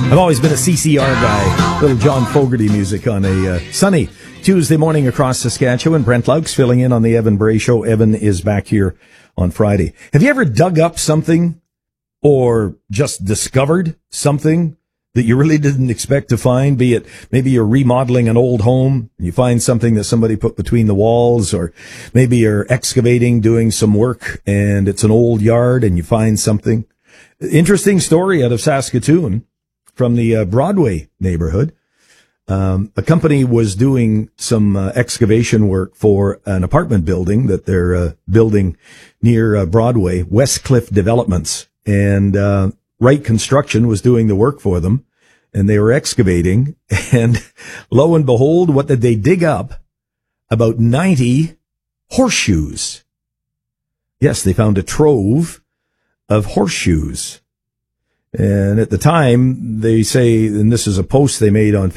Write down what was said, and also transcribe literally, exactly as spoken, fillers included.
I've always been a C C R guy. Little John Fogerty music on a uh, sunny Tuesday morning across Saskatchewan. Brent Laux filling in on the Evan Bray Show. Evan is back here on Friday. Have you ever dug up something or just discovered something that you really didn't expect to find? Be it maybe you're remodeling an old home and you find something that somebody put between the walls, or maybe you're excavating, doing some work, and it's an old yard and you find something. Interesting story out of Saskatoon from the uh, Broadway neighborhood. Um, a company was doing some uh, excavation work for an apartment building that they're uh, building near uh, Broadway, Westcliff Developments. And uh, Wright Construction was doing the work for them, and they were excavating. And lo and behold, what did they dig up? About ninety horseshoes. Yes, they found a trove of horseshoes. And at the time, they say, and this is a post they made on